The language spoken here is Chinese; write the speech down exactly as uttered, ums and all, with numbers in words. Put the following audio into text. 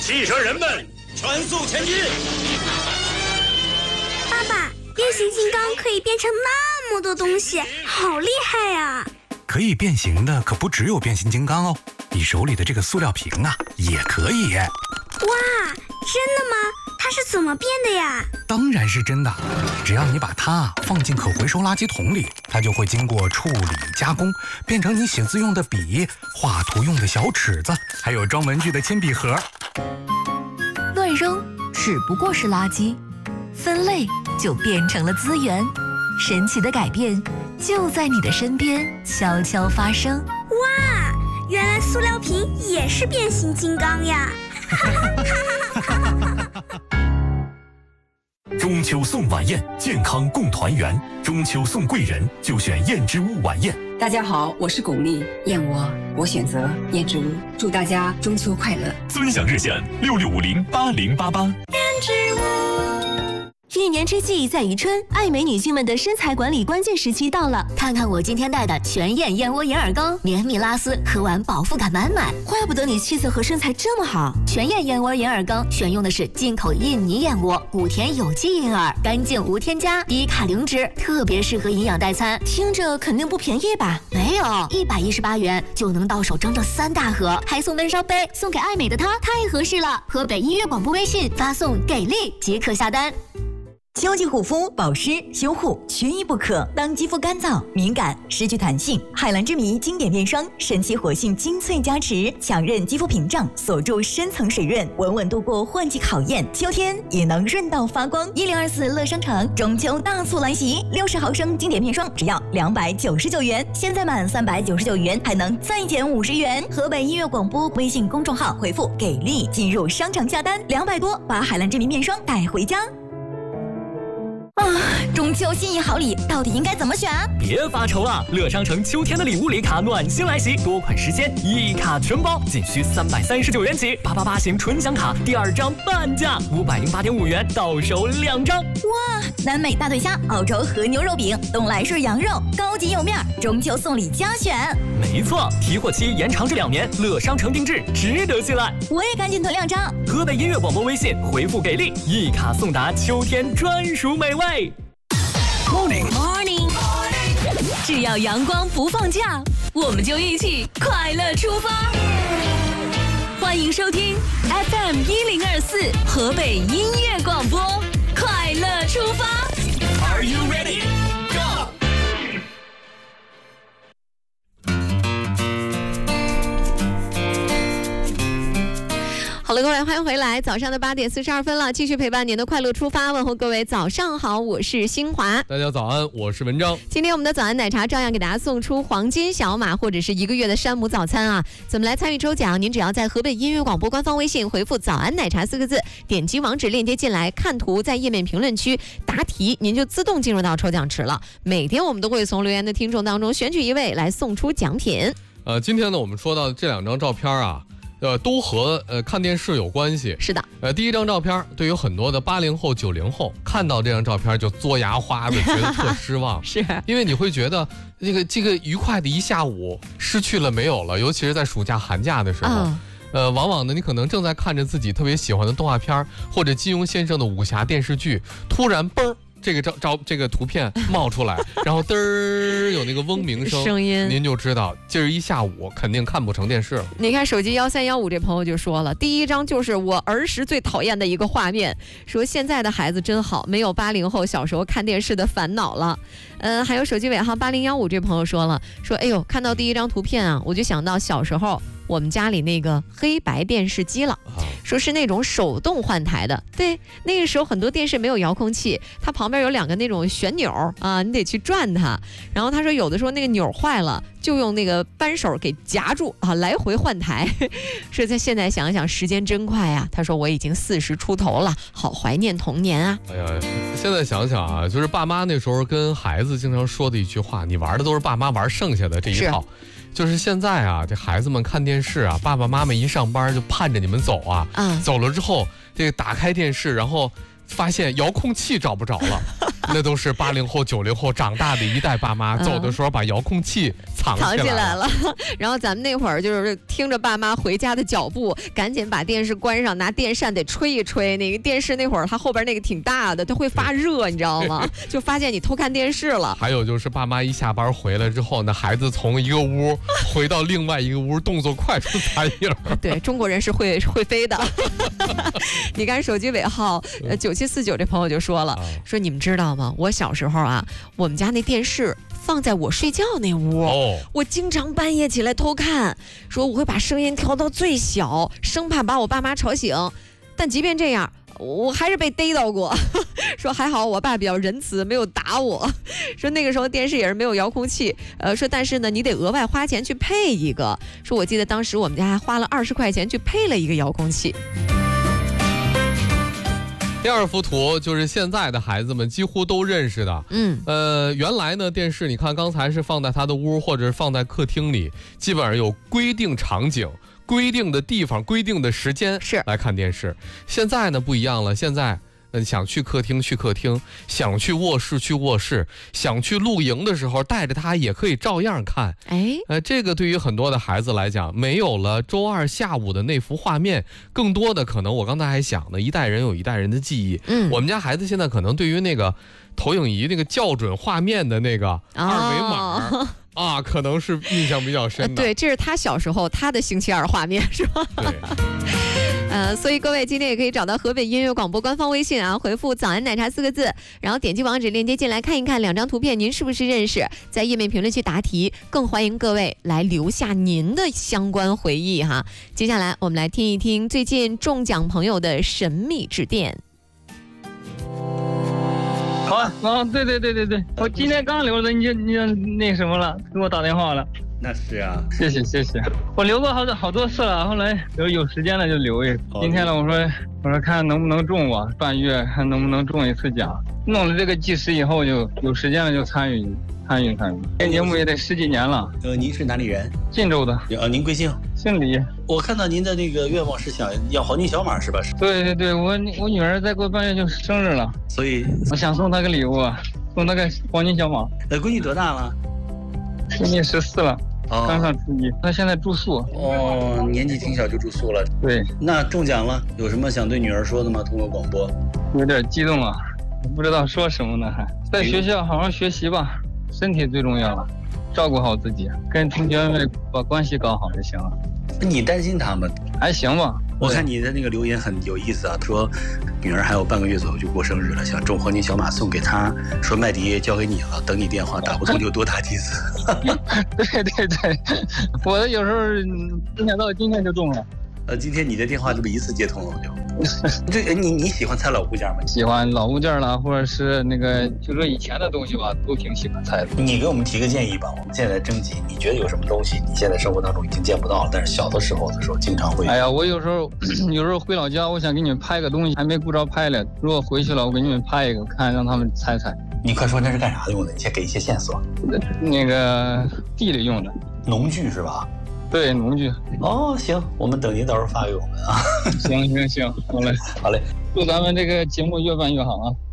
汽车人们，全速前进！ 爸爸，变形金刚可以变成那么多东西，好厉害呀！ 可以变形的可不只有变形金刚哦，你手里的这个塑料瓶啊，也可以。 哇，真的吗？它是怎么变的呀？ 当然是真的，只要你把它放进可回收垃圾桶里，它就会经过处理加工，变成你写字用的笔、画图用的小尺子，还有装文具的铅笔盒。 乱扔只不过是垃圾，分类就变成了资源。神奇的改变就在你的身边悄悄发生。 哇，原来塑料瓶也是变形金刚呀！ 中秋送晚宴，健康共团圆。中秋送贵人，就选燕之屋晚宴。 大家好，我是巩俐，燕窝我选择燕之屋。祝大家中秋快乐！ 尊享热线六六五零八零八八。 燕之屋。 一年之计在于春，爱美女性们的身材管理关键时期到了。 看看我今天带的全燕燕窝银耳羹，绵密拉丝，喝完饱腹感满满。 怪不得你气色和身材这么好。 全燕燕窝银耳羹选用的是进口印尼燕窝，谷田有机银耳，干净无添加，低卡零脂，特别适合营养代餐。 听着肯定不便宜吧？ 没有，一百一十八元就能到手整整三大盒，还送温烧杯，送给爱美的她太合适了。河北音乐广播微信发送给力即可下单。 秋季护肤、保湿、修护缺一不可。当肌肤干燥、敏感、失去弹性，海蓝之谜经典面霜神奇活性精粹加持，强韧肌肤屏障，锁住深层水润，稳稳度过换季考验。秋天也能润到发光。一零二四乐商城中秋大促来袭，六十毫升经典面霜只要两百九十九元，现在满三百九十九元还能再减五十元。河北音乐广播微信公众号回复给力进入商场下单，两百多把海蓝之谜面霜带回家。啊，中秋心意好礼到底应该怎么选？ 别发愁了，乐商城秋天的礼物礼卡暖心来袭，多款时间一卡全包，仅需三百三十九元起。八八八型纯享卡第二张半价，五百零八点五元到手两张。 哇，南美大对虾、澳洲和牛肉饼、东来顺羊肉，高级有面，中秋送礼加选。 没错，提货期延长至两年，乐商城定制，值得信赖。 我也赶紧囤两张。 河北音乐广播微信回复给力，一卡送达秋天专属美味。 Morning Morning， 只要阳光不放假，我们就一起快乐出发。欢迎收听 F M 一零二四河北音乐广播，快乐出发。 Are you ready? Go! 好了，各位，欢迎回来。早上的八点四十二分了，继续陪伴您的快乐出发。问候各位，早上好，我是新华。 大家早安，我是文章。 今天我们的早安奶茶照样给大家送出黄金小马或者是一个月的山姆早餐啊！怎么来参与抽奖？您只要在河北音乐广播官方微信回复“早安奶茶”四个字，点击网址链接进来，看图，在页面评论区答题，您就自动进入到抽奖池了。每天我们都会从留言的听众当中选取一位来送出奖品。 呃，今天呢，我们说到这两张照片啊。呃，都和呃看电视有关系。 是的。 呃，第一张照片对于很多的八零后、九零后看到这张照片就嘬牙花的，觉得特失望。 是， 因为你会觉得这个这个愉快的一下午失去了没有了，尤其是在暑假寒假的时候。嗯呃，往往呢，你可能正在看着自己特别喜欢的动画片或者金庸先生的武侠电视剧，突然嘣儿。这个照照这个图片冒出来，然后嘚儿有那个嗡鸣声， 声音， 您就知道今儿一下午肯定看不成电视了。 你看手机幺三幺五这朋友就说了，第一张就是我儿时最讨厌的一个画面，说现在的孩子真好，没有八零后小时候看电视的烦恼了。呃，还有手机尾号八零幺五这朋友说了，说哎呦，看到第一张图片啊，我就想到小时候我们家里那个黑白电视机了，说是那种手动换台的。对，那个时候很多电视没有遥控器，它旁边有两个那种旋钮啊，你得去转它。然后他说有的时候那个钮坏了，就用那个扳手给夹住啊，来回换台。说在现在想想时间真快啊。他说我已经四十出头了，好怀念童年啊。 哎呀，现在想想啊，就是爸妈那时候跟孩子经常说的一句话，你玩的都是爸妈玩剩下的这一套。就是现在啊，这孩子们看电视啊，爸爸妈妈一上班就盼着你们走啊，嗯，走了之后这个打开电视，然后发现遥控器找不着了。那都是八零后、九零后长大的一代爸妈，走的时候把遥控器藏藏起来了。 然后咱们那会儿就是听着爸妈回家的脚步，赶紧把电视关上，拿电扇得吹一吹。那个电视那会儿它后边那个挺大的，它会发热，你知道吗？就发现你偷看电视了。 还有就是爸妈一下班回来之后呢，孩子从一个屋回到另外一个屋，动作快出彩影。 对，中国人是会会飞的。你看手机尾号呃九七四九这朋友就说了，说你们知道吗？我小时候啊，我们家那电视放在我睡觉那屋，哦、我经常半夜起来偷看，说我会把声音调到最小，生怕把我爸妈吵醒。但即便这样，我还是被逮到过。说还好我爸比较仁慈，没有打我。说那个时候电视也是没有遥控器，呃，说但是呢，你得额外花钱去配一个。说我记得当时我们家还花了二十块钱去配了一个遥控器。 第二幅图就是现在的孩子们几乎都认识的，嗯，呃，原来呢电视，你看刚才是放在他的屋或者是放在客厅里，基本上有规定场景、规定的地方、规定的时间是来看电视。现在呢不一样了，现在嗯，想去客厅去客厅，想去卧室去卧室，想去露营的时候带着他也可以照样看。哎，呃，这个对于很多的孩子来讲，没有了周二下午的那幅画面，更多的可能我刚才还想呢，一代人有一代人的记忆。嗯，我们家孩子现在可能对于那个投影仪那个校准画面的那个二维码。哦啊，可能是印象比较深的。 对，这是他小时候他的星期二画面，是吧？对。呃，所以各位今天也可以找到河北音乐广播官方微信啊，回复“早安奶茶”四个字，然后点击网址链接进来看一看两张图片，您是不是认识？在页面评论区答题，更欢迎各位来留下您的相关回忆哈。接下来我们来听一听最近中奖朋友的神秘致电。 好啊，哦，对对对对对，我今天刚留的，你就你就那什么了，给我打电话了。 那是啊， 谢谢谢谢，我留过好多好多次了，后来有有时间了就留一个。今天呢，我说我说看能不能中吧，半月看能不能中一次奖。弄了这个计时以后，就有时间了就参与参与参与。这节目也得十几年了。 呃，您是哪里人？ 晋州的。 呃，您贵姓？ 姓李。 我看到您的那个愿望是想要黄金小马是吧？ 对对对，我我女儿再过半月就生日了， 所以我想送她个礼物，送她个黄金小马。 呃，闺女多大了？ 今年十四了。哦、刚上初一，他现在住宿。 哦，年纪挺小就住宿了。 对， 那中奖了，有什么想对女儿说的吗？通过广播， 有点激动啊，不知道说什么呢，还在学校好好学习吧，身体最重要了，照顾好自己，跟同学们把关系搞好就行了。 你担心他们？ 还行吧。 我看你的那个留言很有意思啊，说女儿还有半个月左右就过生日了，想中黄金小马送给她，说麦迪交给你了，等你电话，打不通就多打几次。 对对对，我有时候没想到今天就中了。 呃，今天你的电话就一次接通了，我就。这你你喜欢猜老物件吗？ 喜欢老物件啦，或者是那个就说以前的东西吧，都挺喜欢猜的。 你给我们提个建议吧，我们现在征集，你觉得有什么东西你现在生活当中已经见不到了，但是小的时候的时候经常会。 哎呀，我有时候有时候回老家，我想给你们拍个东西，还没顾着拍了。如果回去了，我给你们拍一个，看让他们猜猜。 你快说那是干啥用的？你先给一些线索。 那个地里用的农具是吧？ 对，农具。 哦，行，我们等您到时候发给我们啊。 行行行，好嘞， 好嘞， 祝咱们这个节目越办越好啊。